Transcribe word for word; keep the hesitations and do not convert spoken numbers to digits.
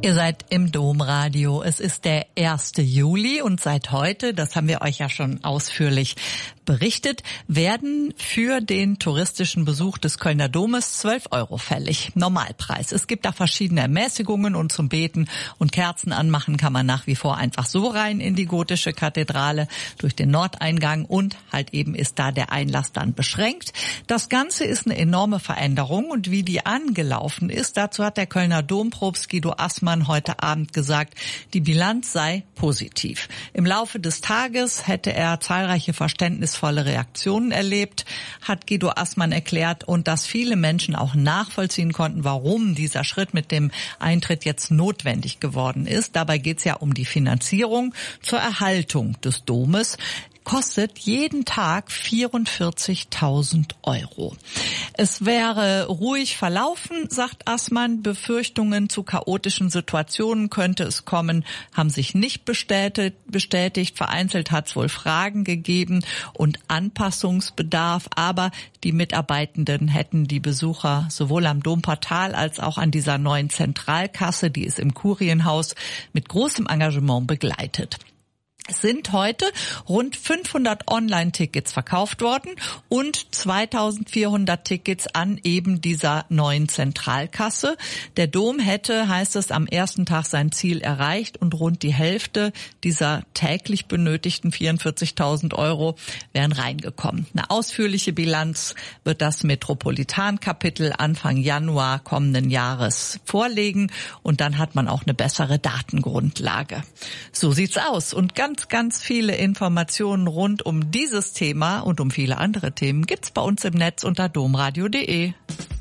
Ihr seid im Domradio. Es ist der erste Juli und seit heute, das haben wir euch ja schon ausführlich berichtet, werden für den touristischen Besuch des Kölner Domes zwölf Euro fällig. Normalpreis. Es gibt da verschiedene Ermäßigungen und zum Beten und Kerzen anmachen kann man nach wie vor einfach so rein in die gotische Kathedrale durch den Nordeingang und halt eben ist da der Einlass dann beschränkt. Das Ganze ist eine enorme Veränderung und wie die angelaufen ist, dazu hat der Kölner Dompropst Guido Assmann heute Abend gesagt, die Bilanz sei positiv. Im Laufe des Tages hätte er zahlreiche verständnisvolle Reaktionen erlebt, hat Guido Assmann erklärt und dass viele Menschen auch nachvollziehen konnten, warum dieser Schritt mit dem Eintritt jetzt notwendig geworden ist. Dabei geht es ja um die Finanzierung zur Erhaltung des Domes. Kostet jeden Tag vierundvierzigtausend Euro. Es wäre ruhig verlaufen, sagt Assmann. Befürchtungen zu chaotischen Situationen könnte es kommen, haben sich nicht bestätigt. bestätigt. Vereinzelt hat es wohl Fragen gegeben und Anpassungsbedarf. Aber die Mitarbeitenden hätten die Besucher sowohl am Domportal als auch an dieser neuen Zentralkasse, die ist im Kurienhaus, mit großem Engagement begleitet. Es sind heute rund fünfhundert Online-Tickets verkauft worden und zweitausendvierhundert Tickets an eben dieser neuen Zentralkasse. Der Dom hätte, heißt es, am ersten Tag sein Ziel erreicht und rund die Hälfte dieser täglich benötigten vierundvierzigtausend Euro wären reingekommen. Eine ausführliche Bilanz wird das Metropolitankapitel Anfang Januar kommenden Jahres vorlegen und dann hat man auch eine bessere Datengrundlage. So sieht's aus und ganz Ganz, ganz viele Informationen rund um dieses Thema und um viele andere Themen gibt's bei uns im Netz unter domradio punkt de.